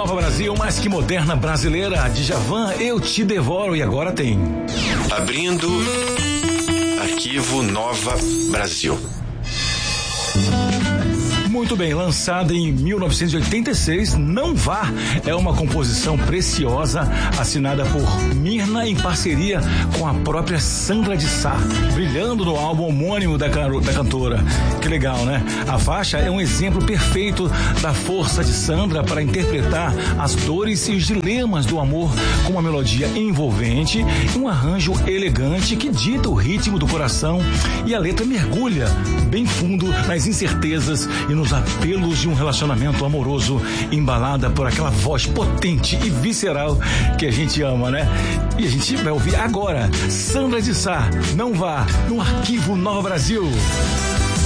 Nova Brasil, mais que moderna brasileira, Djavan, Eu Te Devoro, e agora tem... Abrindo Arquivo Nova Brasil. Muito bem, lançada em 1986, Não Vá é uma composição preciosa, assinada por Myrna em parceria com a própria Sandra de Sá, brilhando no álbum homônimo da cantora. Que legal, né? A faixa é um exemplo perfeito da força de Sandra para interpretar as dores e os dilemas do amor com uma melodia envolvente e um arranjo elegante que dita o ritmo do coração, e a letra mergulha bem fundo nas incertezas e nos apelos de um relacionamento amoroso, embalada por aquela voz potente e visceral que a gente ama, né? E a gente vai ouvir agora Sandra de Sá, Não Vá, no Arquivo Nova Brasil.